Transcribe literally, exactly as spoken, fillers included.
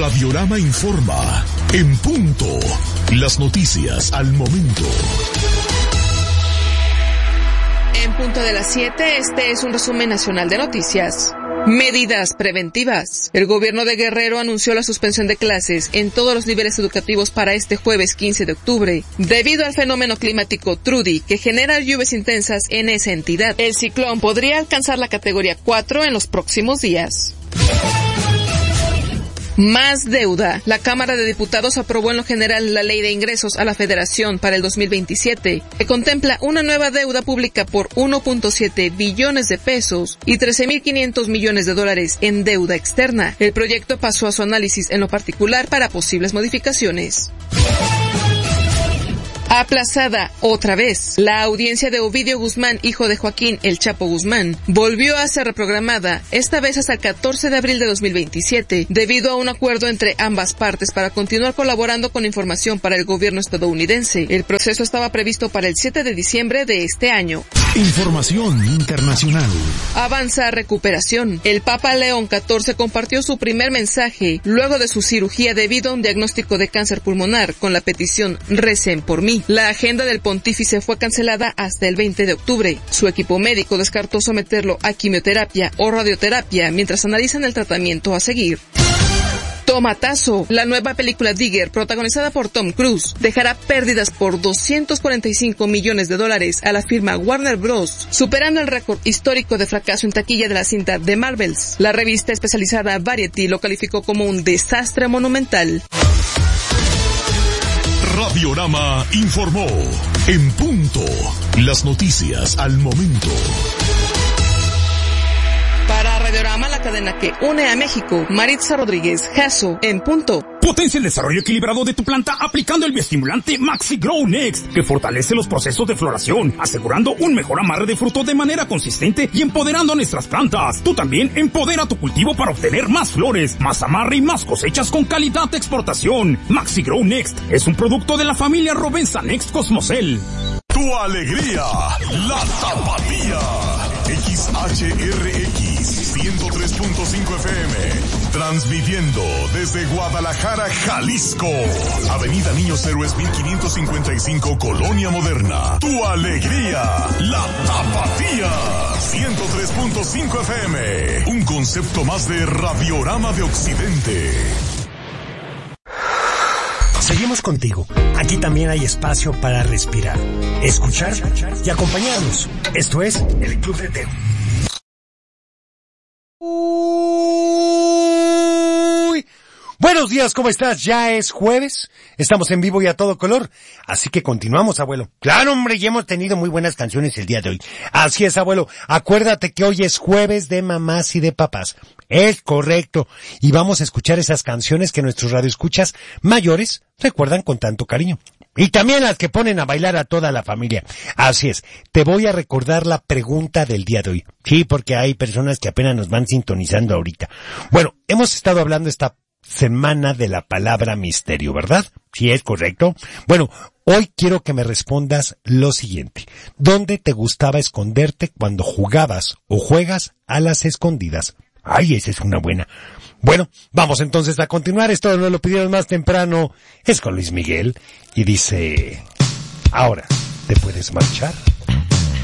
Radiorama informa. En punto. Las noticias al momento. En punto de las siete, este es un resumen nacional de noticias. Medidas preventivas. El gobierno de Guerrero anunció la suspensión de clases en todos los niveles educativos para este jueves quince de octubre, debido al fenómeno climático Trudy, que genera lluvias intensas en esa entidad. El ciclón podría alcanzar la categoría cuatro en los próximos días. Más deuda. La Cámara de Diputados aprobó en lo general la Ley de Ingresos a la Federación para el dos mil veintisiete, que contempla una nueva deuda pública por uno punto siete billones de pesos y trece mil quinientos millones de dólares en deuda externa. El proyecto pasó a su análisis en lo particular para posibles modificaciones. Aplazada otra vez. La audiencia de Ovidio Guzmán, hijo de Joaquín El Chapo Guzmán, volvió a ser reprogramada, esta vez hasta el catorce de abril de dos mil veintisiete, debido a un acuerdo entre ambas partes para continuar colaborando con información para el gobierno estadounidense. El proceso estaba previsto para el siete de diciembre de este año. Información internacional. Avanza recuperación. El Papa León catorce compartió su primer mensaje luego de su cirugía debido a un diagnóstico de cáncer pulmonar con la petición "Recen por mí". La agenda del pontífice fue cancelada hasta el veinte de octubre. Su equipo médico descartó someterlo a quimioterapia o radioterapia mientras analizan el tratamiento a seguir. Tomatazo. La nueva película Digger, protagonizada por Tom Cruise, dejará pérdidas por doscientos cuarenta y cinco millones de dólares a la firma Warner Bros., superando el récord histórico de fracaso en taquilla de la cinta The Marvels. La revista especializada Variety lo calificó como un desastre monumental. Radiorama informó. En punto. Las noticias al momento. Para Radiorama, la cadena que une a México, Maritza Rodríguez, Jasso, en punto. Potencia el desarrollo equilibrado de tu planta aplicando el bioestimulante Maxi Grow Next, que fortalece los procesos de floración, asegurando un mejor amarre de fruto de manera consistente y empoderando a nuestras plantas. Tú también empodera tu cultivo para obtener más flores, más amarre y más cosechas con calidad de exportación. Maxi Grow Next es un producto de la familia Rovensa Next Cosmocel. Tu alegría, la Tapatía. X H R X ciento tres punto cinco F M. Transmitiendo desde Guadalajara, Jalisco. Avenida Niños Héroes mil quinientos cincuenta y cinco, Colonia Moderna. Tu alegría, la Tapatía. ciento tres punto cinco F M. Un concepto más de Radiorama de Occidente. Seguimos contigo. Aquí también hay espacio para respirar, escuchar y acompañarnos. Esto es el Club de Teo. Uy. Buenos días, ¿cómo estás? Ya es jueves, estamos en vivo y a todo color, así que continuamos, abuelo. Claro, hombre, ya hemos tenido muy buenas canciones el día de hoy. Así es, abuelo, acuérdate que hoy es jueves de mamás y de papás. Es correcto, y vamos a escuchar esas canciones que nuestros radioescuchas mayores recuerdan con tanto cariño. Y también las que ponen a bailar a toda la familia. Así es, te voy a recordar la pregunta del día de hoy. Sí, porque hay personas que apenas nos van sintonizando ahorita. Bueno, hemos estado hablando esta semana de la palabra misterio, ¿verdad? Sí, es correcto. Bueno, hoy quiero que me respondas lo siguiente. ¿Dónde te gustaba esconderte cuando jugabas o juegas a las escondidas? Ay, esa es una buena. Bueno, vamos entonces a continuar. Esto no lo pidieron más temprano. Es con Luis Miguel y dice: ahora te puedes marchar.